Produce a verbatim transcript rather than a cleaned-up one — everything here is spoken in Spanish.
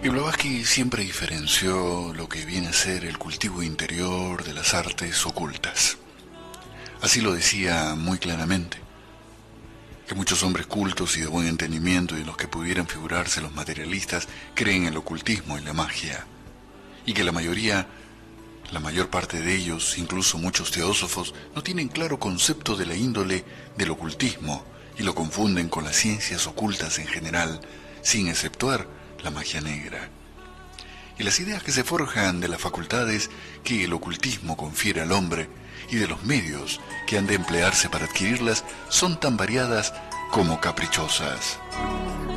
Y Blavatsky siempre diferenció lo que viene a ser el cultivo interior de las artes ocultas. Así lo decía muy claramente, que muchos hombres cultos y de buen entendimiento y en los que pudieran figurarse los materialistas creen en el ocultismo y la magia, y que la mayoría, la mayor parte de ellos, incluso muchos teósofos, no tienen claro concepto de la índole del ocultismo y lo confunden con las ciencias ocultas en general, sin exceptuar la magia negra. Y las ideas que se forjan de las facultades que el ocultismo confiere al hombre y de los medios que han de emplearse para adquirirlas son tan variadas como caprichosas.